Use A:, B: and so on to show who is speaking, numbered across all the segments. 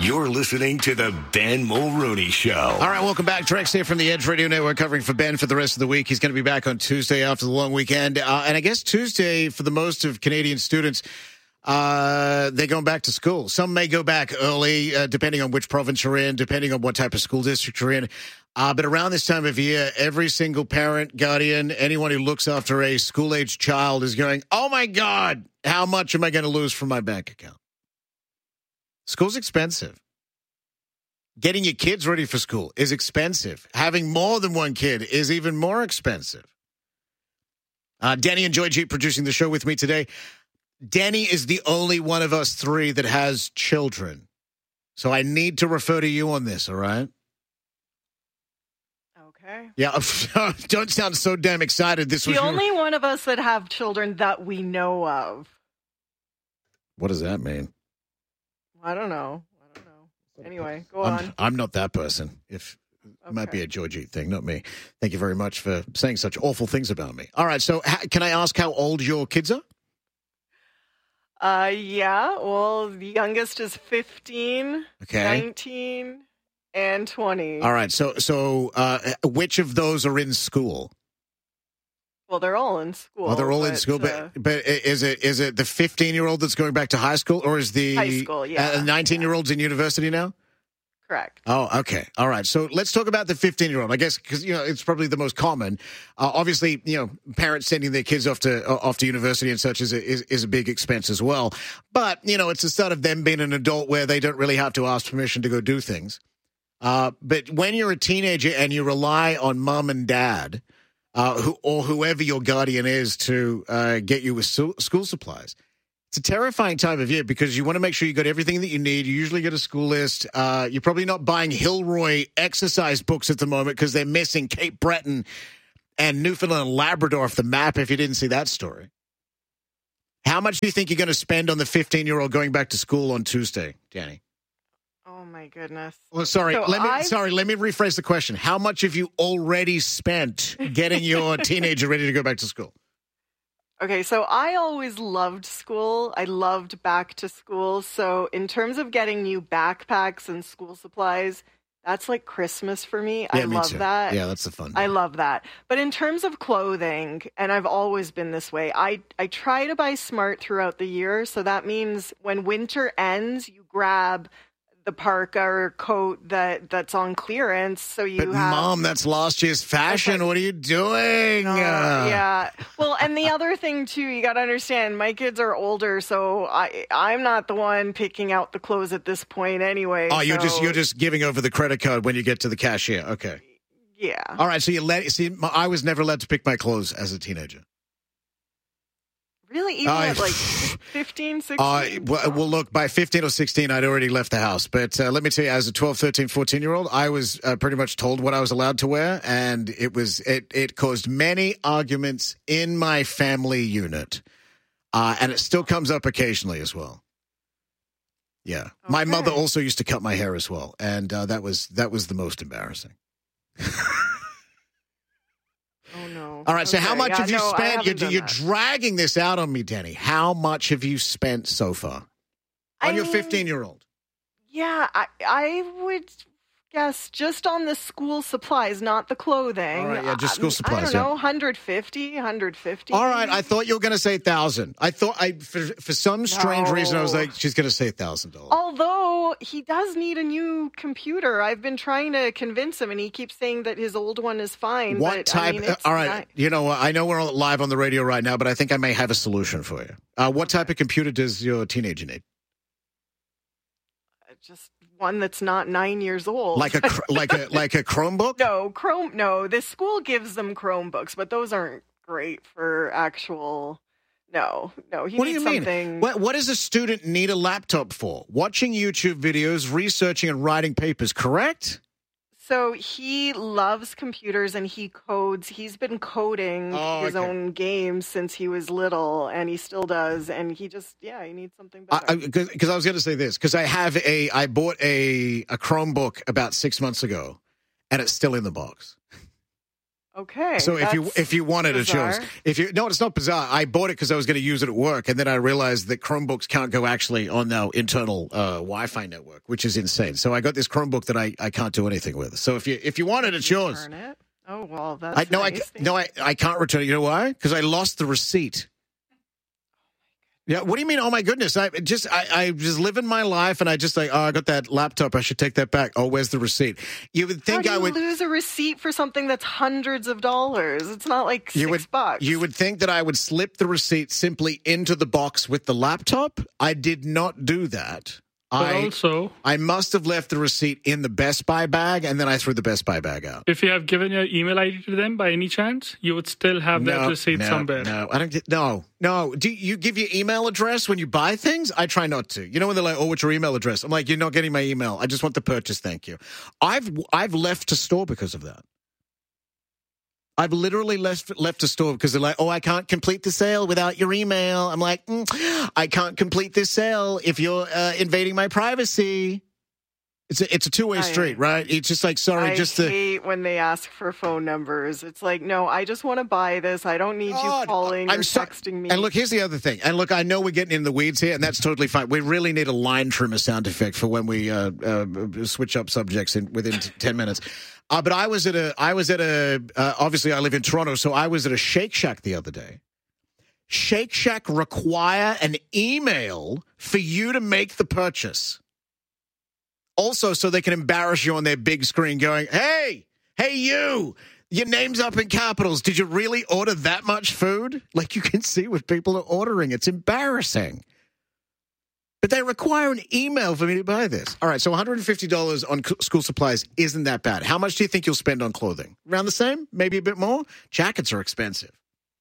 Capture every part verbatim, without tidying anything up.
A: You're listening to the Ben Mulrooney Show.
B: All right, welcome back. Drex here from the Edge Radio Network, covering for Ben for the rest of the week. He's going to be back on Tuesday after the long weekend. Uh, and I guess Tuesday, for the most of Canadian students, uh, they're going back to school. Some may go back early, uh, depending on which province you're in, depending on what type of school district you're in. Uh, but around this time of year, every single parent, guardian, anyone who looks after a school-aged child is going, oh, my God, how much am I going to lose from my bank account? School's expensive. Getting your kids ready for school is expensive. Having more than one kid is even more expensive. Uh, Danny and Joy G producing the show with me today. Danny is the only one of us three that has children. So I need to refer to you on this, all right?
C: Okay.
B: Yeah, don't sound so damn excited. This was
C: the
B: your...
C: only one of us that have children that we know of.
B: What does that mean?
C: I don't know. I don't know. Anyway, go
B: I'm,
C: on.
B: I'm not that person. If it
C: Okay.
B: might be a Georgie thing, not me. Thank you very much for saying such awful things about me. All right, so ha- can I ask how old your kids are?
C: Uh, yeah. Well, the youngest is fifteen,
B: Okay.
C: nineteen, and twenty.
B: All right, so so uh, which of those are in school?
C: Well, they're all in school.
B: Well, they're all in
C: but,
B: school,
C: uh,
B: but but is it is it the fifteen-year-old that's going back to high school, or is the
C: High school, yeah.
B: uh, nineteen-year-olds in university now?
C: correct.
B: Oh, okay. All right. So let's talk about the fifteen-year-old, I guess, because, you know, it's probably the most common. Uh, obviously, you know, parents sending their kids off to uh, off to university and such is a, is, is a big expense as well. But, you know, it's the start of them being an adult where they don't really have to ask permission to go do things. Uh, but when you're a teenager and you rely on mom and dad, uh, who, or whoever your guardian is to uh, get you with su- school supplies, it's a terrifying time of year because you want to make sure you got everything that you need. You usually get a school list. Uh, you're probably not buying Hilroy exercise books at the moment because they're missing Cape Breton and Newfoundland and Labrador off the map if you didn't see that story. How much do you think you're going to spend on the fifteen-year-old going back to school on Tuesday, Danny?
C: Oh, my goodness.
B: Well, sorry,
C: So
B: let me
C: I've-
B: sorry, let me rephrase the question. How much have you already spent getting your teenager ready to go back to school?
C: Okay, so I always loved school. I loved back to school. So in terms of getting new backpacks and school supplies, that's like Christmas for me. I
B: Yeah, me
C: love
B: too.
C: that.
B: Yeah, that's the fun.
C: I
B: part.
C: love that. But in terms of clothing, and I've always been this way, I, I try to buy smart throughout the year. So that means when winter ends, you grab the parka or coat that, that's on clearance. So you
B: But
C: have...
B: Mom, that's last year's fashion.
C: Okay.
B: What are you doing?
C: Uh,
B: Uh,
C: yeah. Well, and the other thing too, you got to understand, my kids are older, so I I'm not the one picking out the clothes at this point anyway.
B: Oh, you're just
C: so,
B: you're just giving over the credit card when you get to the cashier. Okay.
C: yeah.
B: All right. So you let see. my- I was never allowed to pick my clothes as a teenager.
C: Really, even
B: I-
C: at like fifteen, sixteen?
B: Uh, well, well, look, by fifteen or sixteen, I'd already left the house. But uh, let me tell you, as a twelve, thirteen, fourteen-year-old, I was uh, pretty much told what I was allowed to wear, and it was it, it caused many arguments in my family unit. Uh, and it still comes up occasionally as well. Yeah. My
C: Okay.
B: mother also used to cut my hair as well, and uh, that was that was the most embarrassing.
C: Oh no.
B: All right, so how
C: Okay,
B: much
C: yeah,
B: have you
C: no, I
B: spent?
C: haven't
B: You're,
C: done
B: you're
C: that.
B: dragging this out on me, Danny. How much have you spent so far on
C: I
B: your
C: mean,
B: fifteen-year-old?
C: Yeah, I I would guess just on the school supplies, not the clothing.
B: All right, yeah, just school
C: I-
B: supplies,
C: I don't
B: yeah.
C: know, one hundred fifty, one hundred fifty.
B: All right, I thought you were going to say thousand. I thought I for, for some strange reason I was
C: No.
B: like, she's going to say thousand dollars.
C: Although he does need a new computer. I've been trying to convince him, and he keeps saying that his old one is fine.
B: What
C: but,
B: type?
C: I mean, it's
B: all right,
C: not-
B: you know, I know we're on- live on the radio right now, but I think I may have a solution for you. Uh, what type of computer does your teenager need?
C: just one that's not nine years old.
B: Like a cr- like a like a Chromebook?
C: no Chrome. No, the school gives them Chromebooks, but those aren't great for actual. No, no. He
B: What do you
C: needs
B: mean?
C: something.
B: What, what does a student need a laptop for? Watching YouTube videos, researching, and writing papers, correct?
C: So he loves computers and he codes. He's been coding
B: Oh,
C: his
B: okay.
C: own games since he was little, and he still does. And he just, yeah, he needs something better.
B: Because I, I was going to say this, because I have a, I bought a, a Chromebook about six months ago, and it's still in the box.
C: Okay.
B: So if you
C: that's
B: if you wanted a choice,
C: bizarre.
B: if you no, it's not bizarre. I bought it because I was going to use it at work, and then I realized that Chromebooks can't go actually on our internal uh, Wi-Fi network, which is insane. So I got this Chromebook that I, I can't do anything with. So if you if you want it, it's yours.
C: Return it? Oh, well, that's
B: I, no,
C: nice.
B: I no, I, I can't return it. You know why? Because I lost the receipt. Yeah, what do you mean? Oh my goodness! I just I, I just living my life, and I just like, oh, I got that laptop. I should take that back. Oh, where's the receipt? You would think
C: How do
B: I
C: you
B: would
C: lose a receipt for something that's hundreds of dollars? It's not like
B: you
C: six
B: would
C: bucks.
B: you would think that I would slip the receipt simply into the box with the laptop. I did not do that.
D: But
B: I
D: also,
B: I must have left the receipt in the Best Buy bag, and then I threw the Best Buy bag out.
D: if you have given your email I D to them by any chance, you would still have that
B: No,
D: receipt
B: no,
D: somewhere.
B: No, I don't. get- No, no. Do you give your email address when you buy things? I try not to. You know when they're like, "Oh, what's your email address?" I'm like, "You're not getting my email. I just want the purchase. Thank you." I've I've left a store because of that. I've literally left left a store because they're like, "Oh, I can't complete the sale without your email." I'm like, mm, "I can't complete this sale if you're uh, invading my privacy." It's a, it's a two way
C: I-
B: street, right? It's just like, sorry,
C: I
B: just the.
C: hate when they ask for phone numbers. It's like, no, I just want to buy this. I don't need
B: God,
C: you calling
B: I'm
C: or
B: so-
C: texting me.
B: And look, here's the other thing. And look, I know we're getting in the weeds here, and that's totally fine. We really need a line trimmer sound effect for when we uh, uh, switch up subjects in within t- ten minutes. Uh, but I was at a, I was at a, uh, obviously I live in Toronto, so I was at a Shake Shack the other day. Shake Shack require an email for you to make the purchase. Also, so they can embarrass you on their big screen going, hey, hey, you, your name's up in capitals. Did you really order that much food? Like you can see what people are ordering. It's embarrassing. But they require an email for me to buy this. All right, so one hundred fifty dollars on c- school supplies isn't that bad. How much do you think you'll spend on clothing? Around the same? Maybe a bit more? Jackets are expensive.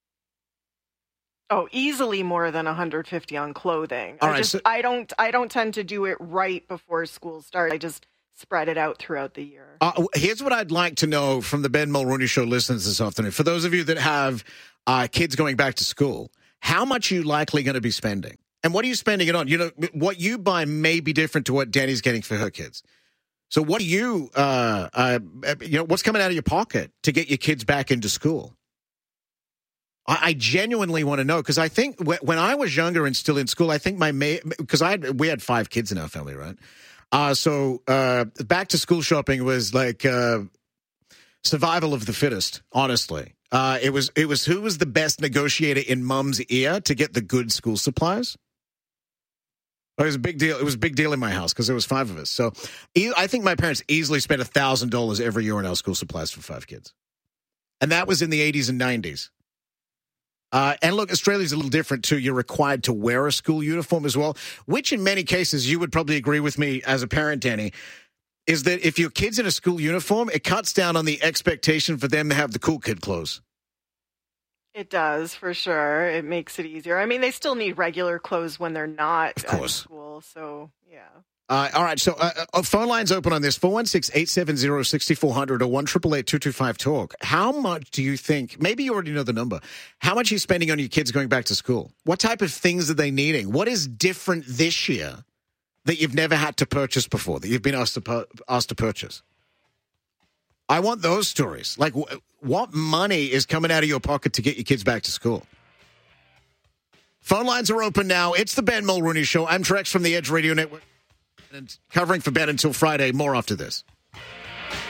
C: Oh, easily more than one hundred fifty on clothing.
B: All
C: I
B: right,
C: just
B: so-
C: I don't I don't tend to do it right before school starts. I just spread it out throughout the year.
B: Uh, here's what I'd like to know from the Ben Mulrooney Show listeners this afternoon. For those of you that have uh, kids going back to school, how much are you likely going to be spending? And what are you spending it on? You know, what you buy may be different to what Danny's getting for her kids. So what do you, uh, uh, you know, what's coming out of your pocket to get your kids back into school? I, I genuinely want to know because I think w- when I was younger and still in school, I think my, because I had, we had five kids in our family, right? Uh, so uh, back to school shopping was like uh, survival of the fittest, honestly. Uh, it was it was who was the best negotiator in mom's ear to get the good school supplies. It was a big deal. It was a big deal in my house because there was five of us. So e- I think my parents easily spent one thousand dollars every year on our school supplies for five kids. And that was in the eighties and nineties. Uh, and look, Australia's a little different too. You're required to wear a school uniform as well, which in many cases, you would probably agree with me as a parent, Danny, is that if your kid's in a school uniform, it cuts down on the expectation for them to have the cool kid clothes.
C: It does, for sure. It makes it easier. I mean, they still need regular clothes when they're not
B: Of
C: at
B: course.
C: school, so yeah.
B: Uh, all right, so uh, uh, phone lines open on this, four one six, eight seven zero, six four zero zero or one eight eight eight, two two five, talk. How much do you think, maybe you already know the number, how much are you spending on your kids going back to school? What type of things are they needing? What is different this year that you've never had to purchase before, that you've been asked to, pu- asked to purchase? I want those stories. Like, wh- what money is coming out of your pocket to get your kids back to school? Phone lines are open now. It's the Ben Mulrooney Show. I'm Trex from the Edge Radio Network. And covering for Ben until Friday. More after this.